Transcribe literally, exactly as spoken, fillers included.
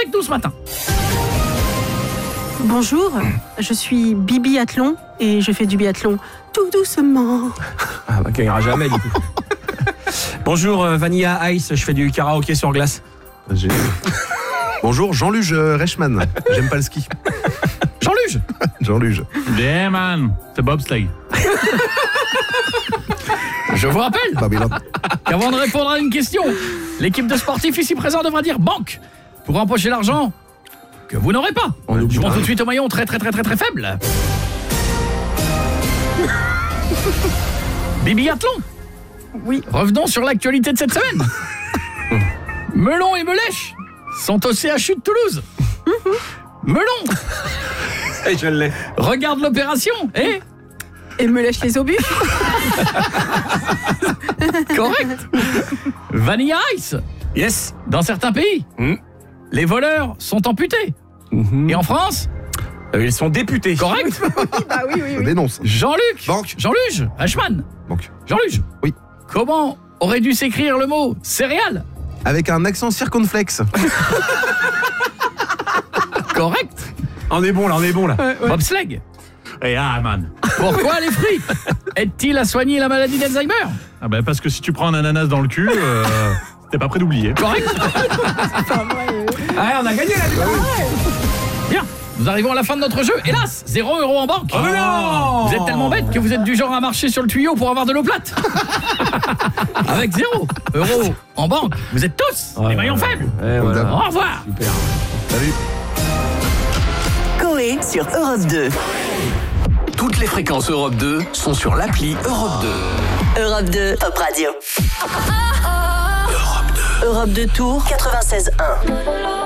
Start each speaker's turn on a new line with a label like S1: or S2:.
S1: avec nous ce matin.
S2: Bonjour, je suis Bibi Athlon et je fais du biathlon tout doucement.
S3: Ah bah, qui ira jamais du coup. Bonjour, euh, Vanilla Ice, je fais du karaoké sur glace.
S4: J'ai... Bonjour, Jean-Luge Reichmann. J'aime pas le ski.
S3: Jean-Luge.
S4: Jean-Luge.
S5: Yeah man, c'est bobsleigh.
S1: Je vous rappelle
S4: Babylone.
S1: qu'avant de répondre à une question, l'équipe de sportifs ici présent devra dire banque pour empocher l'argent que vous n'aurez pas.
S3: On oublie
S1: Jouons
S3: pas.
S1: tout de suite au maillon très très très très très faible. Bibi Athlon.
S2: Oui.
S1: Revenons sur l'actualité de cette semaine. Melon et Melèche sont au C H U de Toulouse. Melon
S3: Hey, je l'ai.
S1: regarde l'opération et...
S2: Et me lèche les obus.
S1: Correct. Vanilla Ice.
S3: Yes.
S1: Dans certains pays,
S3: Mm.
S1: les voleurs sont amputés.
S3: Mhm.
S1: Et en France,
S3: Euh, ils sont députés.
S1: correct.
S2: Ah oui, oui,
S4: Je
S2: oui.
S4: dénonce.
S1: Jean-Luc.
S4: Banque.
S1: Jean-Luge. Reichmann.
S4: Banque.
S1: Jean-Luge.
S4: Oui.
S1: Comment aurait dû s'écrire le mot céréales?
S4: Avec un accent circonflexe.
S1: Correct.
S3: On est bon là, on est bon là.
S1: Bobsleigh.
S5: Et ah man.
S1: Pourquoi les fruits aident-ils à soigner la maladie d'Alzheimer?
S5: Ah bah parce que si tu prends un ananas dans le cul, euh, t'es pas prêt d'oublier.
S1: Correct.
S3: Ah, on a gagné là du coup.
S1: Bien. Nous arrivons à la fin de notre jeu. Hélas, zéro euro en banque.
S3: Oh non.
S1: Vous êtes tellement bête que vous êtes du genre à marcher sur le tuyau pour avoir de l'eau plate. Avec zéro euro en banque, vous êtes tous
S3: Ouais,
S1: les maillons
S3: ouais,
S1: faibles.
S3: ouais, voilà.
S1: Au revoir.
S3: Super.
S4: Salut.
S6: Coé sur Europe deux.
S7: Toutes les fréquences Europe deux sont sur l'appli Europe deux.
S6: Europe deux, Top Radio. Europe deux. Europe deux Tours, quatre-vingt-seize un.